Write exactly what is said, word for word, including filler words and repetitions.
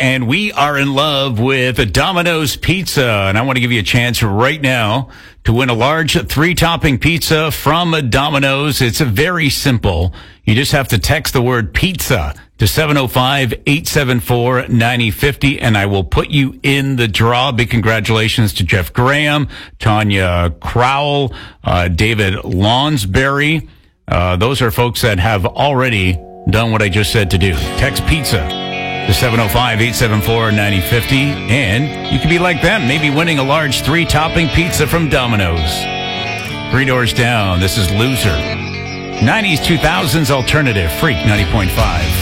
and we are in love with Domino's Pizza. And I want to give you a chance right now to win a large three-topping pizza from Domino's. It's very simple. You just have to text the word pizza to seven oh five, eight seven four, nine oh five oh, and I will put you in the draw. Big congratulations to Jeff Graham, Tanya Crowell, uh, David Lonsberry. Uh, those are folks that have already done what I just said to do. Text pizza to seven oh five, eight seven four, nine oh five oh, and you can be like them, maybe winning a large three-topping pizza from Domino's. Three doors down, this is Loser. nineties, two thousands alternative, Freak ninety point five.